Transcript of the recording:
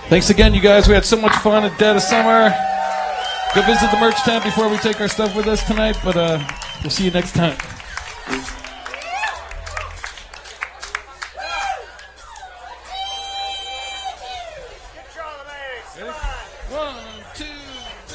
Thanks again, you guys. We had so much fun at Dead of Summer. Go visit the merch tent before we take our stuff with us tonight, but we'll see you next time. One, two.